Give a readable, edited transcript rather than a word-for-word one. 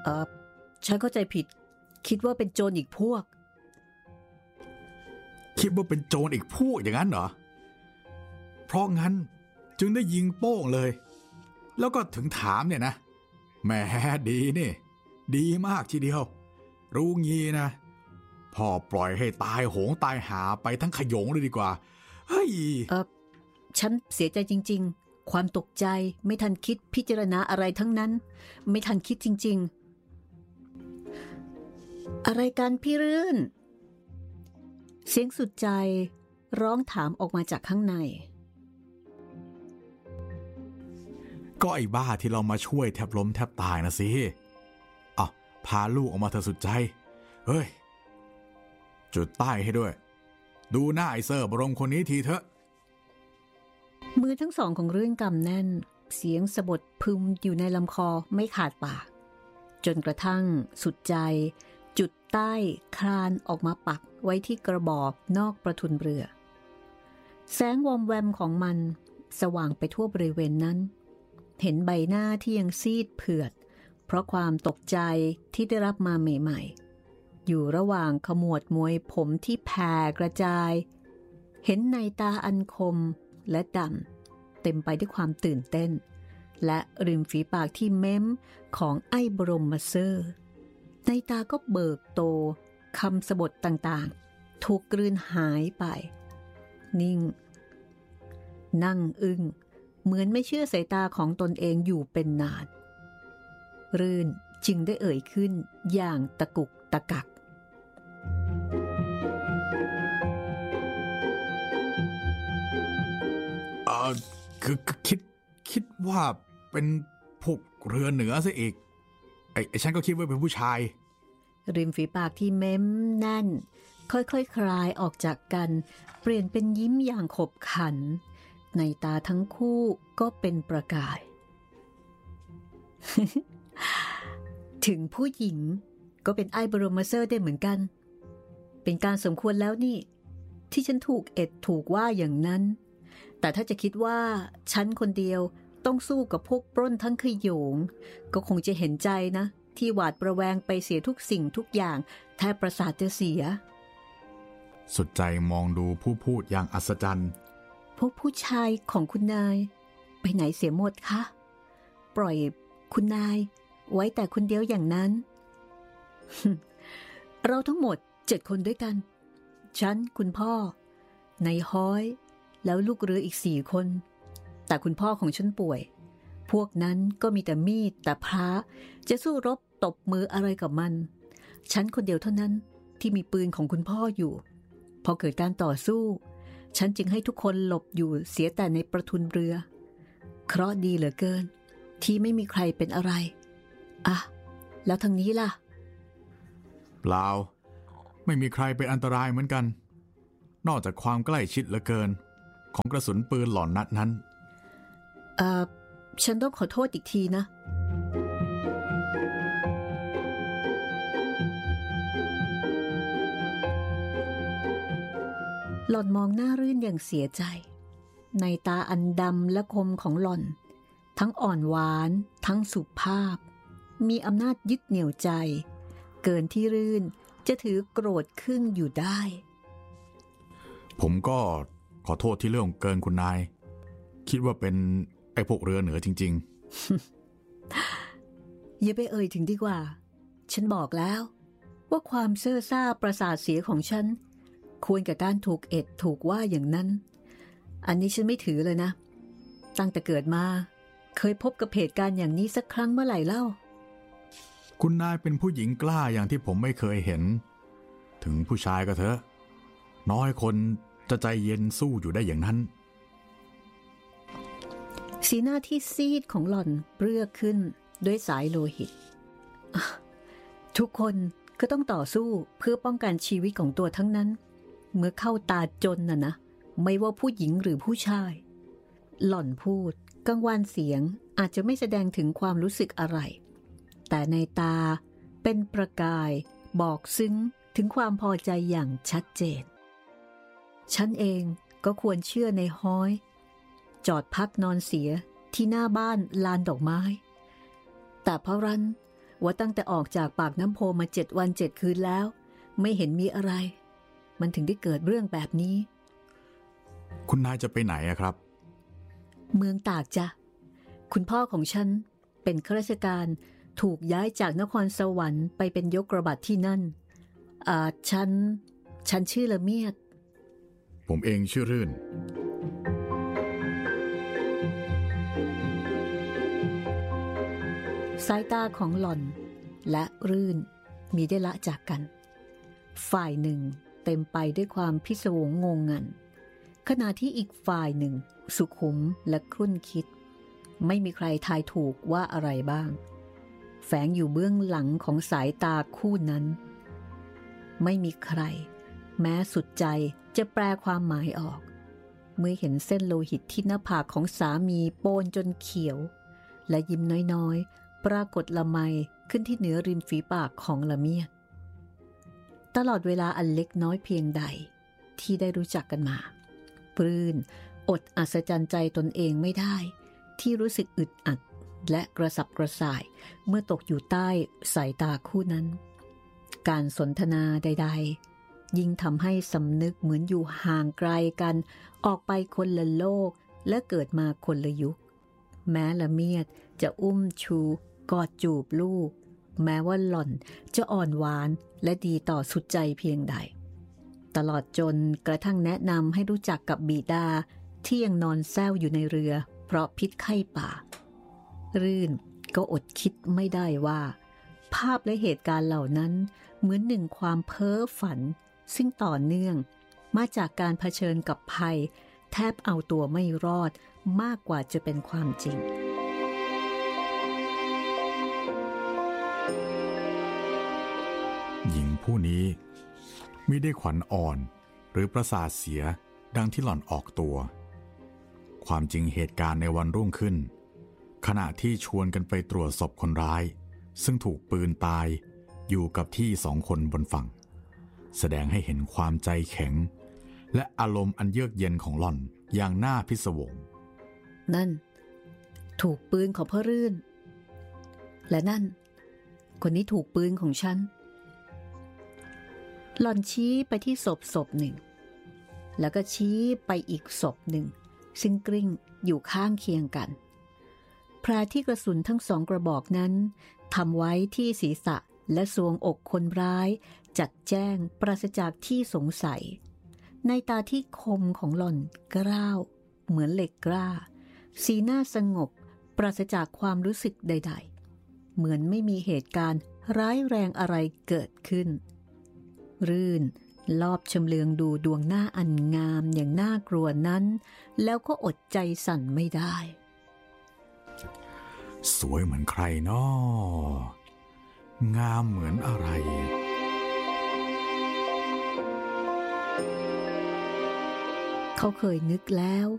อฉันเข้าใจผิดคิดว่าเป็นโจรอีกพวกคิดว่าเป็นโจรอีกพวกอย่างนั้นเหรอเพราะงั้นจึงได้ยิงโป้งเลยแล้วก็ถึงถามเนี่ยนะแหมดีนี่ดีมากทีเดียวรู้งี้นะพ่อปล่อยให้ตายโหงตายหาไปทั้งขโยงเลยดีกว่าเฮ้ยฉันเสียใจจริงๆความตกใจไม่ทันคิดพิจารณาอะไรทั้งนั้นไม่ทันคิดจริงๆอะไรกันพี่รื่นเสียงสุดใจร้องถามออกมาจากข้างในก็ไอ้บ้าที่เรามาช่วยแทบล้มแทบตายนะสิพาลูกออกมาเถอะสุดใจเฮ้ยจุดใต้ให้ด้วยดูหน้าไอ้เซอร์บรมคนนี้ทีเถอะมือทั้งสองของเรื่องกำแน่นเสียงสะบดพึมอยู่ในลำคอไม่ขาดปากจนกระทั่งสุดใจจุดใต้คลานออกมาปักไว้ที่กระบอกนอกประทุนเรือแสงวอมแวมของมันสว่างไปทั่วบริเวณนั้นเห็นใบหน้าที่ยังซีดเผือดเพราะความตกใจที่ได้รับมาใหม่ๆอยู่ระหว่างขมวดมวยผมที่แผ่กระจายเห็นในตาอันคมและดำเต็มไปด้วยความตื่นเต้นและริมฝีปากที่เม้มของไอ้บรมเซอร์ในตาก็เบิกโตคำสบทต่างๆถูกกลืนหายไปนิ่งนั่งอึ้งเหมือนไม่เชื่อสายตาของตนเองอยู่เป็นนานรื่นจึงได้เอ่ยขึ้นอย่างตะกุกตะกักคือคิดว่าเป็นพวกเรือเหนือซะอีกไอ้ฉันก็คิดว่าเป็นผู้ชายริมฝีปากที่เม้มแน่นค่อยๆ คลายออกจากกันเปลี่ยนเป็นยิ้มอย่างขบขันในตาทั้งคู่ก็เป็นประกาย ถึงผู้หญิงก็เป็นไอ้บรมเซอร์ได้เหมือนกันเป็นการสมควรแล้วนี่ที่ฉันถูกถูกว่าอย่างนั้นแต่ถ้าจะคิดว่าฉันคนเดียวต้องสู้กับพวกปล้นทั้งขโยงก็คงจะเห็นใจนะที่หวาดประแวงไปเสียทุกสิ่งทุกอย่างแทบประสาทจะเสียสุดใจมองดูผู้พูดอย่างอัศจรรย์พวกผู้ชายของคุณนายไปไหนเสียหมดคะปล่อยคุณนายไว้แต่คนเดียวอย่างนั้น เราทั้งหมด7 คนด้วยกันฉันคุณพ่อนายฮ้อยแล้วลูกเรืออีก4 คนแต่คุณพ่อของฉันป่วยพวกนั้นก็มีแต่มีดแต่พระจะสู้รบตบมืออะไรกับมันฉันคนเดียวเท่านั้นที่มีปืนของคุณพ่ออยู่พอเกิดการต่อสู้ฉันจึงให้ทุกคนหลบอยู่เสียแต่ในประทุนเรือเคราะห์ดีเหลือเกินที่ไม่มีใครเป็นอะไรแล้วทางนี้ล่ะเปล่าไม่มีใครเป็นอันตรายเหมือนกันนอกจากความใกล้ชิดเหลือเกินของกระสุนปืนหล่อนนัดนั้นฉันต้องขอโทษอีกทีนะหล่อนมองหน้ารื่นอย่างเสียใจในตาอันดำและคมของหล่อนทั้งอ่อนหวานทั้งสุภาพมีอำนาจยึดเหนี่ยวใจเกินที่รื่นจะถือโกรธขึ้นอยู่ได้ผมก็ขอโทษที่เรื่องเกินคุณนายคิดว่าเป็นไอ้พวกเรือเหนือจริงๆ อย่าไปเอ่ยถึงดีกว่าฉันบอกแล้วว่าความเซ่อซ่าประสาทเสียของฉันควรกับการถูกถูกว่าอย่างนั้นอันนี้ฉันไม่ถือเลยนะตั้งแต่เกิดมาเคยพบกับเหตุการณ์อย่างนี้สักครั้งเมื่อไหร่เล่าคุณนายเป็นผู้หญิงกล้าอย่างที่ผมไม่เคยเห็นถึงผู้ชายก็เถอะน้อยคนจะใจเย็นสู้อยู่ได้อย่างนั้นสีหน้าที่ซีดของหล่อนเปลือกขึ้นด้วยสายโลหิตทุกคนก็ต้องต่อสู้เพื่อป้องกันชีวิตของตัวทั้งนั้นเมื่อเข้าตาจนนะไม่ว่าผู้หญิงหรือผู้ชายหล่อนพูดกังวานเสียงอาจจะไม่แสดงถึงความรู้สึกอะไรแต่ในตาเป็นประกายบอกซึ้งถึงความพอใจอย่างชัดเจนฉันเองก็ควรเชื่อในฮ้อยจอดพักนอนเสียที่หน้าบ้านลานดอกไม้แต่พระรันว่าตั้งแต่ออกจากปากน้ำโพมา7 วัน 7 คืนแล้วไม่เห็นมีอะไรมันถึงได้เกิดเรื่องแบบนี้คุณนายจะไปไหนอะครับเมืองตากจ้ะคุณพ่อของฉันเป็นข้าราชการถูกย้ายจากนครสวรรค์ไปเป็นยกระบัดที่นั่นฉันชื่อละเมียดผมเองชื่อรื่นสายตาของหล่อนและรื่นมีได้ละจากกันฝ่ายหนึ่งเต็มไปด้วยความพิศวงงงงันขณะที่อีกฝ่ายหนึ่งสุขุมและครุ่นคิดไม่มีใครทายถูกว่าอะไรบ้างแฝงอยู่เบื้องหลังของสายตาคู่นั้นไม่มีใครแม้สุดใจจะแปลความหมายออกเมื่อเห็นเส้นโลหิตที่หน้าผากของสามีโปนจนเขียวและยิ้มน้อยๆปรากฏละไมขึ้นที่เหนือริมฝีปากของละเมียดตลอดเวลาอันเล็กน้อยเพียงใดที่ได้รู้จักกันมาปลื้นอดอัศจรรย์ใจตนเองไม่ได้ที่รู้สึกอึดอัดและกระสับกระส่ายเมื่อตกอยู่ใต้สายตาคู่นั้นการสนทนาใดๆยิ่งทำให้สำนึกเหมือนอยู่ห่างไกลกันออกไปคนละโลกและเกิดมาคนละยุคแม้ละเมียดจะอุ้มชูกอดจูบลูกแม้ว่าหล่อนจะอ่อนหวานและดีต่อสุดใจเพียงใดตลอดจนกระทั่งแนะนำให้รู้จักกับบิดาที่ยังนอนแซวอยู่ในเรือเพราะพิษไข้ป่ารื่นก็อดคิดไม่ได้ว่าภาพและเหตุการณ์เหล่านั้นเหมือนหนึ่งความเพ้อฝันซึ่งต่อเนื่องมาจากการเผชิญกับภัยแทบเอาตัวไม่รอดมากกว่าจะเป็นความจริงหญิงผู้นี้มิได้ขวัญอ่อนหรือประสาทเสียดังที่หล่อนออกตัวความจริงเหตุการณ์ในวันรุ่งขึ้นขณะที่ชวนกันไปตรวจศพคนร้ายซึ่งถูกปืนตายอยู่กับที่2 คนบนฝั่งแสดงให้เห็นความใจแข็งและอารมณ์อันเยือกเย็นของหล่อนอย่างน่าพิศวงนั่นถูกปืนของพ่อรื่นและนั่นคนนี้ถูกปืนของฉันหล่อนชี้ไปที่ศพหนึ่งแล้วก็ชี้ไปอีกศพหนึ่งซึ่งกลิ้งอยู่ข้างเคียงกันแผลที่กระสุนทั้ง2 กระบอกนั้นทำไว้ที่ศีรษะและทรวงอกคนร้ายจัดแจ้งปราศจากที่สงสัยในตาที่คมของหล่อนกร้าวเหมือนเหล็กกล้าสีหน้าสงบปราศจากความรู้สึกใดๆเหมือนไม่มีเหตุการณ์ร้ายแรงอะไรเกิดขึ้นรื่นลอบชำเลืองดูดวงหน้าอันงามอย่างน่ากลัวนั้นแล้วก็อดใจสั่นไม่ได้สวยเหมือนใครน้องามเหมือนอะไรเขาเคยนึกแล้ว